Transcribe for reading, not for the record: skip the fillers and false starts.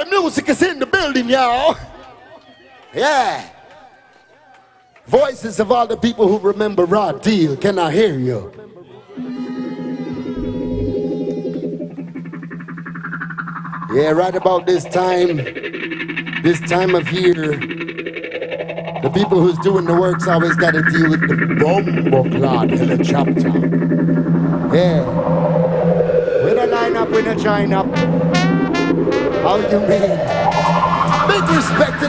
music is in the building, y'all. Yeah. Voices of all the people who remember Raw Deal. Can I hear you? Yeah, right about this time of year, the people who's doing the work's always got to deal with the Bomboclat helicopter. Yeah. When I line up, when I join up. How you mean? Big respect to